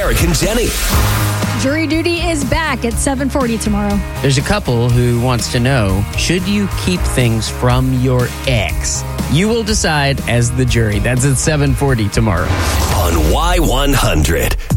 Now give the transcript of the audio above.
Derek and Jenny. Jury duty is back at 7:40 tomorrow. There's a couple who wants to know, should you keep things from your ex? You will decide as the jury. That's at 7:40 tomorrow. On Y100.